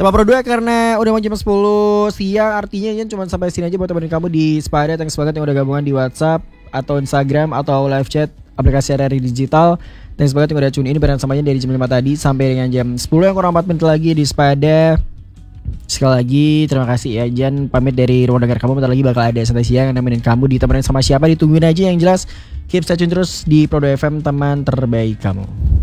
Teman Pro 2 karena udah mau jam 10 siang, artinya Yan cuma sampai sini aja buat temenin kamu di Spada. Thanks banget yang udah gabungan di WhatsApp atau Instagram atau live chat aplikasi RRI Digital. Thanks banget yang udah tune in bareng samanya dari jam 5 tadi sampai dengan jam 10 yang kurang 4 menit lagi di Spada. Sekali lagi terima kasih ya Jan, pamit dari ruang dengar kamu. Bentar lagi bakal ada santai siang yang nemenin kamu, ditemenin sama siapa ditungguin aja. Yang jelas keep stay tune terus di Pro 2 FM, teman terbaik kamu.